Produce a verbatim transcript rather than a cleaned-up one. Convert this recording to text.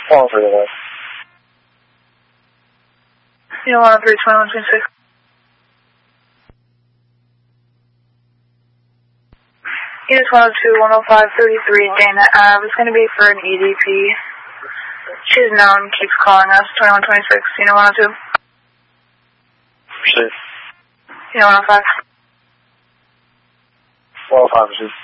one oh three, one. Unit one oh three, twenty-one twenty-six. Unit one oh two, one oh five, thirty-three, Dana Ave. It's going to be for an E D P. She's known, keeps calling us. twenty-one twenty-six, Unit one oh two. Proceed. Unit one oh five. one oh five, proceed.